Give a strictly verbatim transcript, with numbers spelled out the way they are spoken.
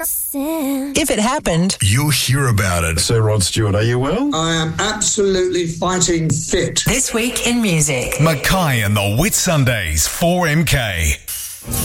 If it happened, you'll hear about it. Sir Rod Stewart, are you well? I am absolutely fighting fit. This week in music. Mackay and the Whit Sundays, four M K.